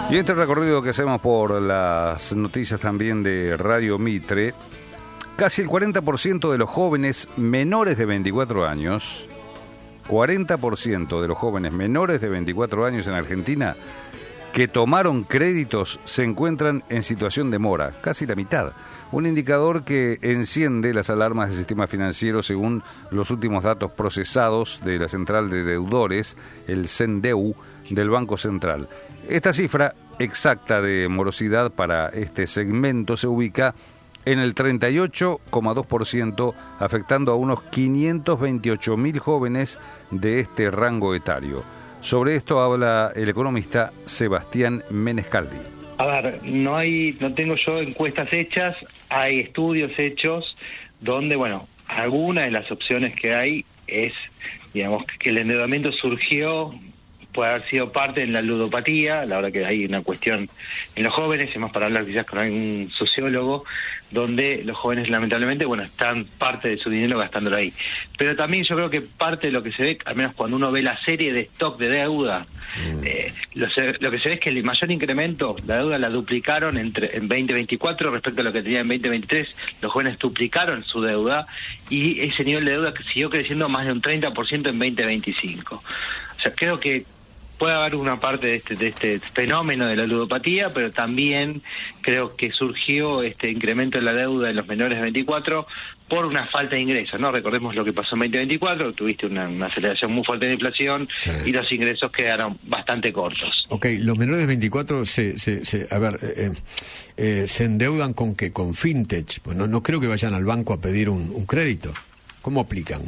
Y este recorrido que hacemos por las noticias también de Radio Mitre, casi el 40% de los jóvenes menores de 24 años, 40% de los jóvenes menores de 24 años en Argentina que tomaron créditos se encuentran en situación de mora, casi la mitad. Un indicador que enciende las alarmas del sistema financiero según los últimos datos procesados de la Central de Deudores, el CENDEU, del Banco Central. Esta cifra exacta de morosidad para este segmento se ubica en el 38,2%, afectando a unos 528.000 jóvenes de este rango etario. Sobre esto habla el economista Sebastián Menescaldi. A ver, no tengo yo encuestas hechas, hay estudios hechos donde, bueno, alguna de las opciones que hay es, digamos, que el endeudamiento surgió, puede haber sido parte de la ludopatía, a la hora que hay una cuestión en los jóvenes, y más para hablar quizás con algún sociólogo, donde los jóvenes lamentablemente, bueno, están parte de su dinero gastándolo ahí. Pero también yo creo que parte de lo que se ve, al menos cuando uno ve la serie de stock de deuda, lo que se ve es que el mayor incremento, la deuda la duplicaron en 2024 respecto a lo que tenían en 2023, los jóvenes duplicaron su deuda y ese nivel de deuda siguió creciendo más de un 30% en 2025. O sea, creo que puede haber una parte de este fenómeno de la ludopatía, pero también creo que surgió este incremento de la deuda de los menores de 24 por una falta de ingresos, ¿no? Recordemos lo que pasó en 2024, tuviste una aceleración muy fuerte de inflación, sí, y los ingresos quedaron bastante cortos. Ok, los menores de 24 se endeudan ¿con qué? Con fintech. Pues no creo que vayan al banco a pedir un crédito. ¿Cómo aplican?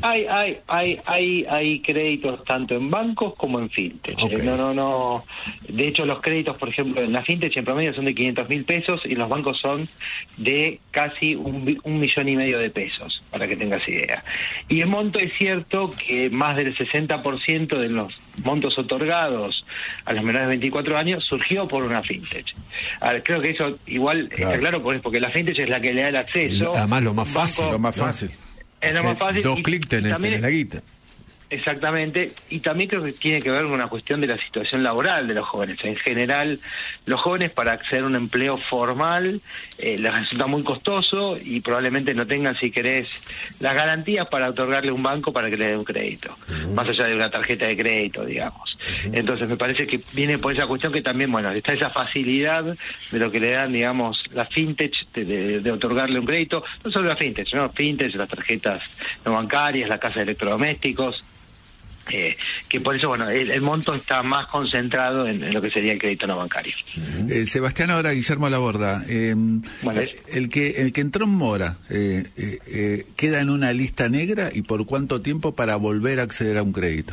Hay créditos tanto en bancos como en fintech. Okay. No. De hecho, los créditos, por ejemplo, en la fintech en promedio son de 500.000 pesos y los bancos son de casi 1,5 millones de pesos, para que tengas idea. Y el monto es cierto que más del 60% de los montos otorgados a los menores de 24 años surgió por una fintech. Ahora, creo que eso igual está claro porque la fintech es la que le da el acceso. Además, lo más fácil. Es lo más fácil. Dos clics tenés la guita. Exactamente, y también creo que tiene que ver con una cuestión de la situación laboral de los jóvenes. En general, los jóvenes para acceder a un empleo formal les resulta muy costoso y probablemente no tengan, si querés, las garantías para otorgarle un banco para que le dé un crédito, más allá de una tarjeta de crédito, digamos. Entonces me parece que viene por esa cuestión que también, bueno, está esa facilidad de lo que le dan, digamos, la fintech de otorgarle un crédito, no solo la fintech, ¿no? Fintech, las tarjetas no bancarias, la casa de electrodomésticos, que por eso, bueno, el monto está más concentrado en lo que sería el crédito no bancario. Sebastián, ahora Guillermo Laborda, bueno, el que entró en mora, ¿queda en una lista negra y por cuánto tiempo para volver a acceder a un crédito?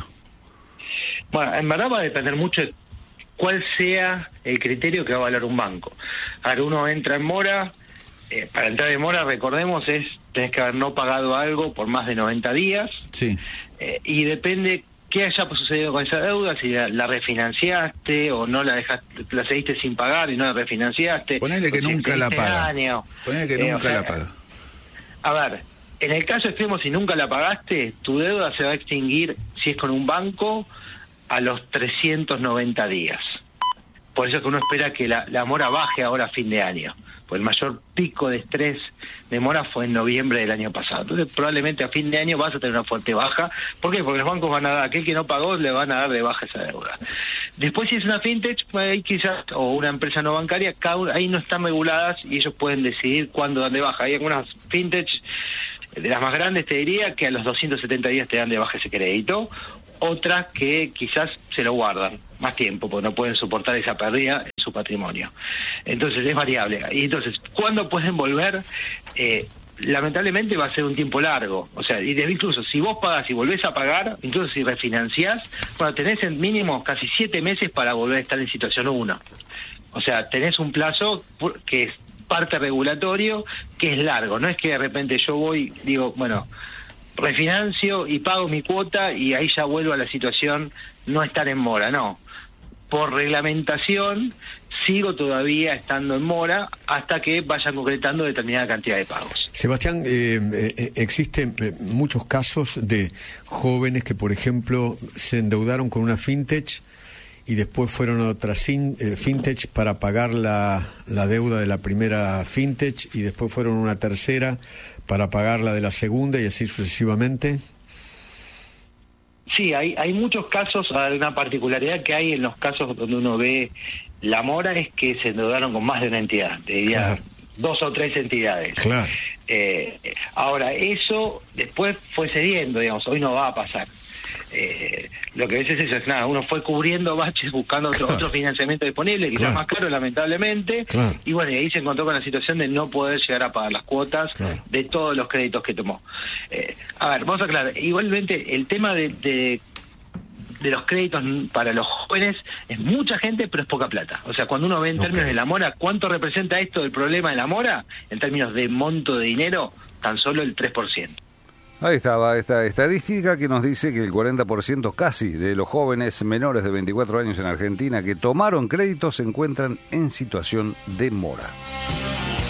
Bueno, en verdad va a depender mucho de cuál sea el criterio que va a valorar un banco. Ahora, uno entra en mora, para entrar en mora, recordemos, tenés que haber no pagado algo por más de 90 días. Sí. Y depende qué haya sucedido con esa deuda, si la refinanciaste o no la dejaste, la seguiste sin pagar y no la refinanciaste. Ponele que nunca la paga. Ponele que nunca la paga. A ver, en el caso extremo, si nunca la pagaste, tu deuda se va a extinguir, si es con un banco, a los 390 días. Por eso es que uno espera que la mora baje ahora a fin de año. Pues el mayor pico de estrés de mora fue en noviembre del año pasado. Entonces probablemente a fin de año vas a tener una fuerte baja. ¿Por qué? Porque los bancos van a dar, aquel que no pagó le van a dar de baja esa deuda. Después, si es una fintech, ahí quizás, o una empresa no bancaria, ahí no están reguladas y ellos pueden decidir cuándo dan de baja. Hay algunas fintech, de las más grandes te diría, que a los 270 días te dan de baja ese crédito. Otras que quizás se lo guardan más tiempo porque no pueden soportar esa pérdida en su patrimonio. Entonces es variable. Y entonces, ¿cuándo pueden volver? Lamentablemente va a ser un tiempo largo. O sea, y incluso si vos pagas y volvés a pagar, incluso si refinanciás, bueno, tenés en mínimo casi 7 meses para volver a estar en situación 1. O sea, tenés un plazo que es parte regulatorio, que es largo. No es que de repente yo voy, digo, bueno, refinancio y pago mi cuota y ahí ya vuelvo a la situación no estar en mora, no. Por reglamentación sigo todavía estando en mora hasta que vayan concretando determinada cantidad de pagos. Sebastián, existen muchos casos de jóvenes que, por ejemplo, se endeudaron con una fintech y después fueron a otra fintech para pagar la deuda de la primera fintech, y después fueron a una tercera para pagar la de la segunda, y así sucesivamente. Sí, hay muchos casos. Una particularidad que hay en los casos donde uno ve la mora es que se endeudaron con más de una entidad, te diría, claro, 2 o 3 entidades. Claro. Ahora, eso después fue cediendo, digamos, hoy no va a pasar. Lo que a veces es nada, uno fue cubriendo baches buscando otro financiamiento disponible, quizás más caro, lamentablemente, y bueno, y ahí se encontró con la situación de no poder llegar a pagar las cuotas de todos los créditos que tomó. A ver, vamos a aclarar, igualmente el tema de los créditos para los jóvenes es mucha gente, pero es poca plata. O sea, cuando uno ve en términos de la mora, ¿cuánto representa esto del problema de la mora? En términos de monto de dinero, tan solo el 3%. Ahí estaba esta estadística que nos dice que el 40% casi de los jóvenes menores de 24 años en Argentina que tomaron créditos se encuentran en situación de mora.